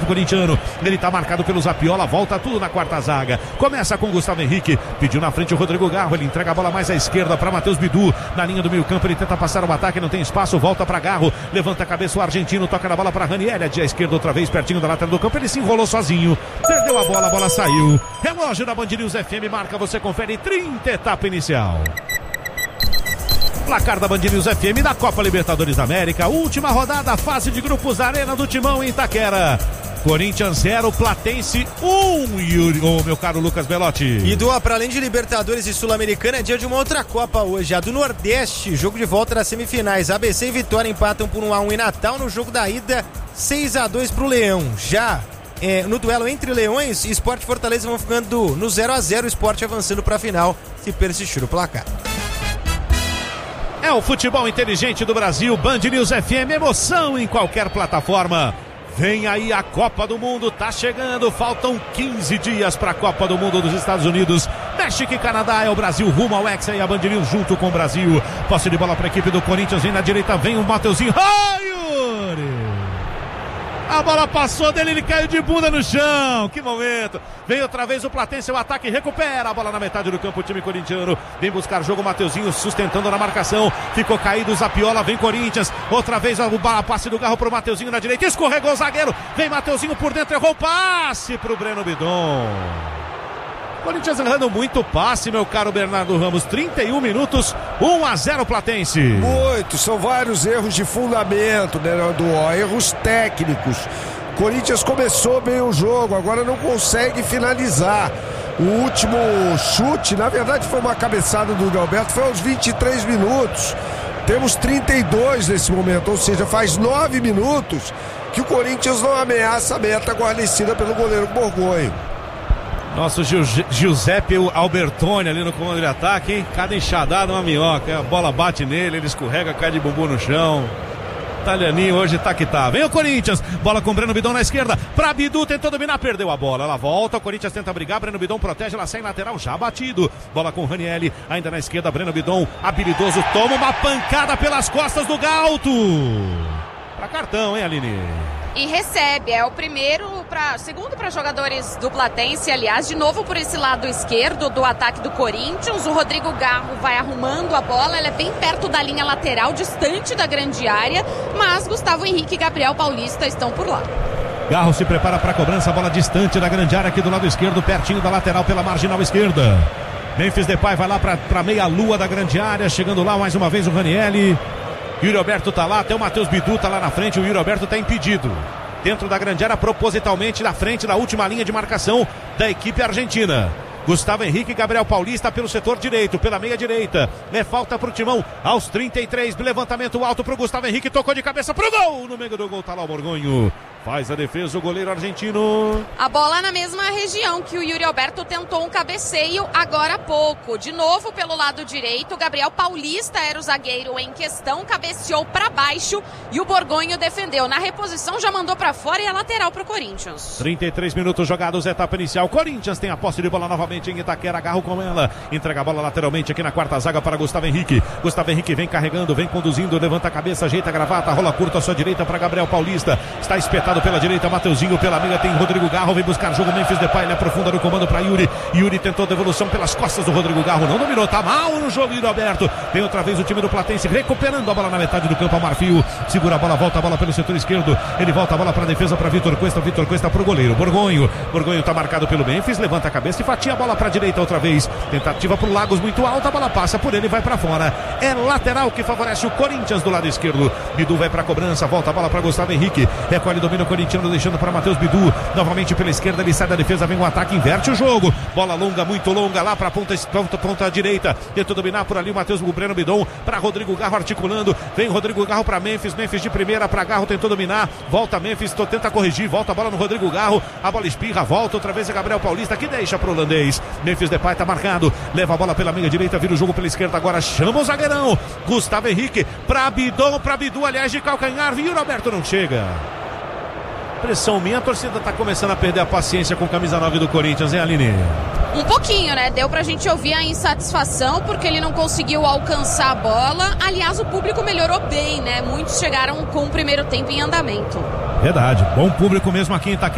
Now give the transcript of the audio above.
corintiano. Ele tá marcado pelo Zapiola, volta tudo na quarta zaga. Começa com Gustavo Henrique, pediu na frente o Rodrigo Garro, ele entrega a bola mais à esquerda para Matheus Bidu. Na linha do meio campo ele tenta passar o ataque, não tem espaço, volta para Garro, levanta a cabeça o argentino, toca na bola para Ranieri, à esquerda outra vez, pertinho da lateral do campo, ele se enrolou sozinho, perdeu a bola saiu. Relógio da Band News FM marca, você confere 30 etapa inicial. Placar da Band News FM da Copa Libertadores da América, última rodada, fase de grupos, Arena do Timão em Itaquera. Corinthians 0, Platense 1, Yuri, meu caro Lucas Belotti. E para além de Libertadores e Sul-Americana, é dia de uma outra Copa hoje, a do Nordeste, jogo de volta das semifinais. ABC e Vitória empatam por 1-1 em Natal, no jogo da ida 6-2 pro Leão. Já no duelo entre Leões, Sport e Fortaleza vão ficando no 0-0, o Sport avançando para a final, se persistir o placar. É o futebol inteligente do Brasil, Band News FM, emoção em qualquer plataforma. Vem aí a Copa do Mundo, tá chegando, faltam 15 dias para a Copa do Mundo dos Estados Unidos. México e Canadá, é o Brasil rumo ao Hexa e a Band News junto com o Brasil. Posse de bola para a equipe do Corinthians, vem na direita, vem o Mateuzinho. Ai, Yuri! A bola passou dele, ele caiu de bunda no chão. Que momento. Vem outra vez o Platense, o ataque recupera a bola na metade do campo, o time corintiano. Vem buscar jogo, o Mateuzinho sustentando na marcação. Ficou caído o Zapiola, vem Corinthians. Outra vez o passe do Garro pro Mateuzinho na direita. Escorregou o zagueiro. Vem Mateuzinho por dentro, errou o passe pro Breno Bidon. Corinthians errando muito passe, meu caro Bernardo Ramos. 31 minutos, 1-0 Platense. Muito, são vários erros de fundamento, né, erros técnicos. Corinthians começou bem o jogo, agora não consegue finalizar. O último chute, na verdade, foi uma cabeçada do Yuri Alberto, foi aos 23 minutos. Temos 32 nesse momento, ou seja, faz 9 minutos que o Corinthians não ameaça a meta guarnecida pelo goleiro Borgonho. Nosso Giuseppe Albertoni ali no comando de ataque, hein? Cada enxadada uma minhoca, a bola bate nele, ele escorrega, cai de bumbum no chão. Italianinho hoje tá que tá. Vem o Corinthians, bola com Breno Bidon na esquerda, pra Bidu, tentou dominar, perdeu a bola, ela volta, o Corinthians tenta brigar, Breno Bidon protege, ela sai lateral, já batido, bola com Ranieri, ainda na esquerda, Breno Bidon, habilidoso, toma uma pancada pelas costas do Galto. Pra cartão, hein, Aline? E recebe, é o segundo para jogadores do Platense, aliás, de novo por esse lado esquerdo do ataque do Corinthians. O Rodrigo Garro vai arrumando a bola, ela é bem perto da linha lateral, distante da grande área, mas Gustavo Henrique e Gabriel Paulista estão por lá. Garro se prepara para a cobrança, bola distante da grande área aqui do lado esquerdo, pertinho da lateral pela marginal esquerda. Memphis Depay vai lá para meia-lua da grande área, chegando lá mais uma vez o Ranieri. Yuri Alberto tá lá, até o Matheus Bidu tá lá na frente, o Yuri Alberto tá impedido. Dentro da grande área, propositalmente na frente da última linha de marcação da equipe argentina. Gustavo Henrique e Gabriel Paulista pelo setor direito, pela meia direita. É falta pro Timão aos 33, levantamento alto pro Gustavo Henrique, tocou de cabeça pro gol. No meio do gol tá lá o Borgonho. Faz a defesa o goleiro argentino. A bola na mesma região que o Yuri Alberto tentou um cabeceio agora há pouco. De novo pelo lado direito, Gabriel Paulista era o zagueiro em questão, cabeceou para baixo e o Borgonho defendeu. Na reposição já mandou para fora e é lateral pro Corinthians. 33 minutos jogados, etapa inicial. Corinthians tem a posse de bola novamente em Itaquera, Garro com ela. Entrega a bola lateralmente aqui na quarta zaga para Gustavo Henrique. Gustavo Henrique vem carregando, vem conduzindo, levanta a cabeça, ajeita a gravata, rola curta à sua direita para Gabriel Paulista. Está espetado pela direita, Mateuzinho pela meia, tem Rodrigo Garro, vem buscar jogo, Memphis Depay, ele aprofunda no comando para Yuri. Yuri tentou devolução pelas costas do Rodrigo Garro, não dominou, tá mal no jogo, Yuri Alberto. Vem outra vez o time do Platense recuperando a bola na metade do campo, a Marfio segura a bola, volta a bola pelo setor esquerdo, ele volta a bola para a defesa para Vitor Cuesta pro goleiro, Borgonho tá marcado pelo Memphis, levanta a cabeça e fatia a bola para a direita outra vez, tentativa pro Lagos muito alta, a bola passa por ele e vai para fora, é lateral que favorece o Corinthians do lado esquerdo. Bidu vai para a cobrança, volta a bola para Gustavo Henrique, recolhe, domina o corintiano, deixando para Matheus Bidu, novamente pela esquerda, ele sai da defesa, vem o ataque, inverte o jogo, bola longa, muito longa, lá para ponta direita, tentou dominar por ali o Breno Bidon, para Rodrigo Garro articulando, vem Rodrigo Garro para Memphis de primeira para Garro, tentou dominar, volta Memphis, tenta corrigir, volta a bola no Rodrigo Garro, a bola espirra, volta outra vez a Gabriel Paulista, que deixa pro holandês, Memphis Depay tá marcado, leva a bola pela meia direita, vira o jogo pela esquerda, agora chama o zagueirão, Gustavo Henrique, para Bidu, aliás, de calcanhar, Yuri Alberto não chega. Pressão minha, a torcida tá começando a perder a paciência com camisa 9 do Corinthians, hein, Aline? Um pouquinho, né? Deu pra gente ouvir a insatisfação porque ele não conseguiu alcançar a bola. Aliás, o público melhorou bem, né? Muitos chegaram com o primeiro tempo em andamento. Verdade, bom público mesmo aqui em Itaquera.